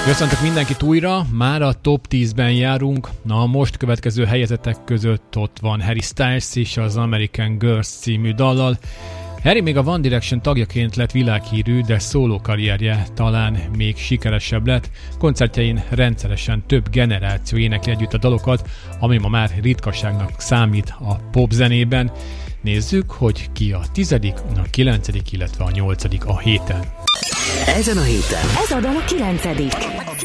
Köszöntök mindenkit újra, már a top 10-ben járunk. Na, a most következő helyezetek között ott van Harry Styles is az American Girls című dallal. Harry még a One Direction tagjaként lett világhírű, de szóló karrierje talán még sikeresebb lett. Koncertjein rendszeresen több generáció énekli együtt a dalokat, ami ma már ritkaságnak számít a popzenében. Nézzük, hogy ki a 10., a 9., illetve a 8. a héten. Ezen a héten. Ez a dal a 9.